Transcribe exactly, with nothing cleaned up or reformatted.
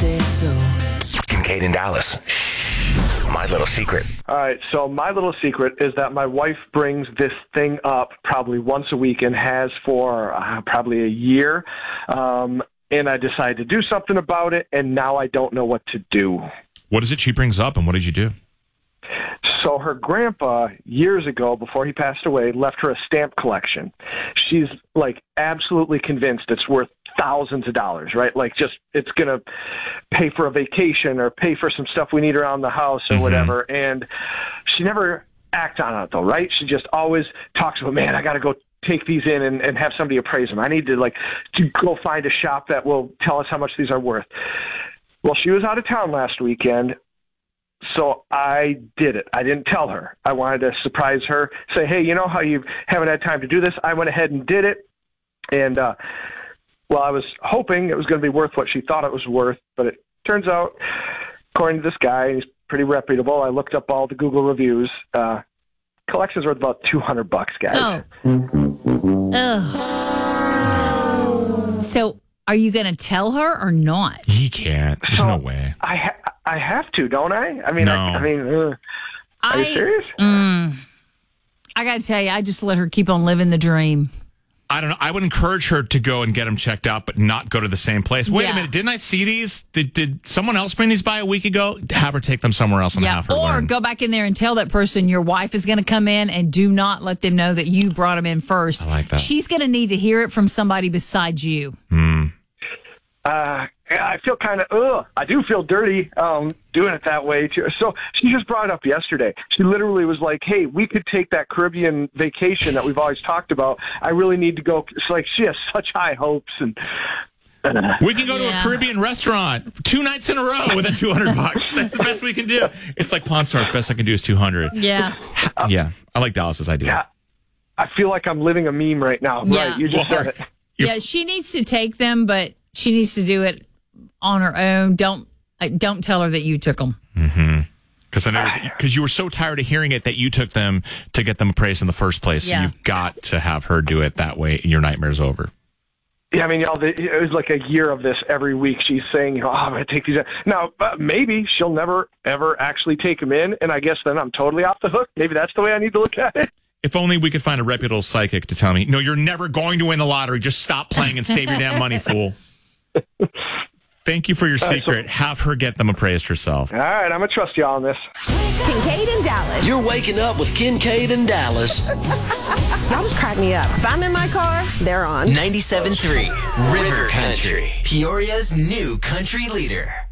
say so. Kincaid in Dallas. Shh. My little secret. All right, so my little secret is that my wife brings this thing up probably once a week and has for uh, probably a year. Um, and I decided to do something about it, and now I don't know what to do. What is it she brings up, and what did you do? So her grandpa, years ago, before he passed away, left her a stamp collection. She's, like, absolutely convinced it's worth thousands of dollars, right? Like, just it's going to pay for a vacation or pay for some stuff we need around the house or mm-hmm. whatever. And she never acts on it, though, right? She just always talks about, man, I got to go take these in and, and have somebody appraise them. I need to, like, to go find a shop that will tell us how much these are worth. Well, she was out of town last weekend. So I did it. I didn't tell her. I wanted to surprise her, say, hey, you know how you haven't had time to do this? I went ahead and did it. And, uh, well, I was hoping it was going to be worth what she thought it was worth. But it turns out, according to this guy, he's pretty reputable. I looked up all the Google reviews. Uh, collection's worth about two hundred bucks, guys. Oh. Ugh. So are you going to tell her or not? He can't. There's so no way. I ha- I have to, don't I? I mean, no. I, I mean, uh, are I, you serious? Mm, I got to tell you, I just let her keep on living the dream. I don't know. I would encourage her to go and get them checked out, but not go to the same place. Wait yeah. a minute. Didn't I see these? Did, did someone else bring these by a week ago? Have her take them somewhere else and yeah. have her Or learn. go back in there and tell that person your wife is going to come in, and do not let them know that you brought them in first. I like that. She's going to need to hear it from somebody besides you. Hmm. Uh, I feel kind of, ugh, I do feel dirty um, doing it that way, too. So she just brought it up yesterday. She literally was like, hey, we could take that Caribbean vacation that we've always talked about. I really need to go. It's like she has such high hopes. And uh, we can go yeah. to a Caribbean restaurant two nights in a row with a two hundred bucks. That's the best we can do. It's like Pawn Stars. Best I can do is two hundred. Yeah. Uh, yeah. I like Dallas's idea. Yeah. I feel like I'm living a meme right now. Yeah. Right. You just Well, said it. Yeah, she needs to take them, but she needs to do it on her own. Don't uh, don't tell her that you took them. Mm-hmm. Because I know because you were so tired of hearing it that you took them to get them appraised in the first place. Yeah. So you've got to have her do it that way. Your nightmare's over. Yeah, I mean, you know, the, it was like a year of this every week. She's saying, you know, oh, I'm going to take these. Now, uh, maybe she'll never, ever actually take them in, and I guess then I'm totally off the hook. Maybe that's the way I need to look at it. If only we could find a reputable psychic to tell me, no, you're never going to win the lottery. Just stop playing and save your damn money, fool. Thank you for your secret. So, have her get them appraised herself. All right, I'm going to trust you on this. Kincaid in Dallas. You're waking up with Kincaid in Dallas. Y'all just crack me up. If I'm in my car, they're on. ninety-seven point three River Country, Peoria's new country leader.